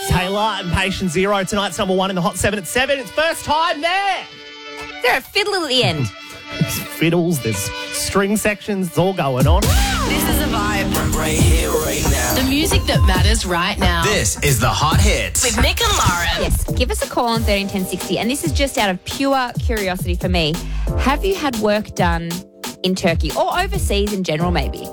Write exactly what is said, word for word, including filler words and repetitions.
Taylor and Patient Zero. Tonight's number one in the Hot seven at seven. It's first time there. Is there a fiddle at the end? There's fiddles, there's string sections, it's all going on. This is a vibe. Right here, right now. The music that matters right now. This is the Hot Hits. With Nick and Lauren. Yes, give us a call on thirteen ten sixty. And this is just out of pure curiosity for me. Have you had work done in Turkey or overseas in general maybe?